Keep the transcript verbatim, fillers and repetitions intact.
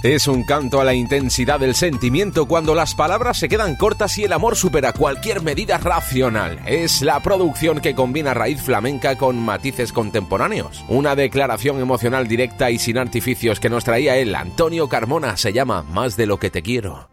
Es un canto a la intensidad del sentimiento cuando las palabras se quedan cortas y el amor supera cualquier medida racional. Es la producción que combina raíz flamenca con matices contemporáneos. Una declaración emocional directa y sin artificios que nos traía él, Antonio Carmona, se llama Más de lo que te quiero.